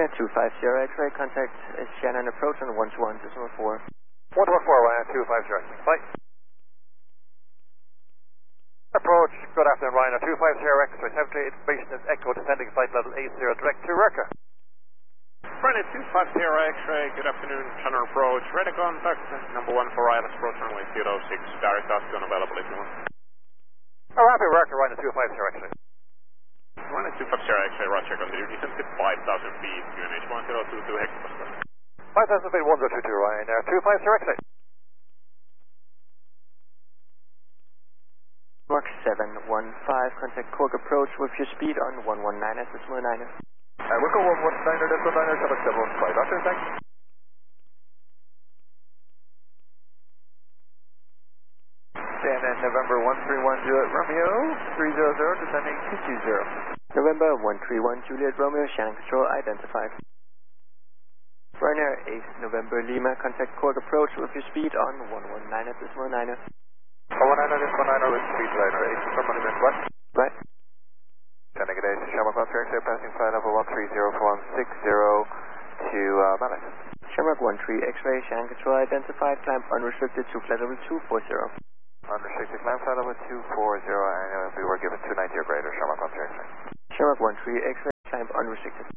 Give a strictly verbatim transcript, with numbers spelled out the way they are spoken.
Yeah, two five zero X-ray, contact uh, Shannon approach on one two one decimal four. one two one four, Ryan, two five zero. Bye. Approach, good afternoon, Ryan, two five zero X-ray, seven three information is Echo descending flight level eight zero, direct to Reka. Ryan, two five zero X-ray, good afternoon, Shannon approach, ready contact, number one for Islands, approach runway zero six, direct Aston available if you want. Oh, happy Reka, Ryan, two five zero X-ray. Ryan, two five zero X-ray, Roger, continue descent to five thousand feet, Q N H one zero two two hectopascal. five thousand feet, one zero two two, Ryan, uh, two five zero X-ray. Mark seven one five, contact Cork approach with your speed on one one nine at decimal nine. Uh, we'll go one one nine at decimal nine, seven seven five, after, thanks. And then November one three one Juliet Romeo, three zero zero, descending two two zero. November one three one Juliet Romeo, Shannon control identified. Ryanair eight November Lima, contact Cork approach with your speed on one one nine at decimal nine. one nine at decimal nine with speed liner eight, from Monument West. Right. Sending a day to Shamrock one three X-ray, passing flight level one three zero for one six zero to uh, Malak. Shamrock one three X-ray, Shannon control identified, climb unrestricted to flight level two four zero. Unrestricted climb flight level two four zero, and uh, we were given two ninety or greater, Shamrock one three X-ray. Shamrock one three X-ray, climb unrestricted.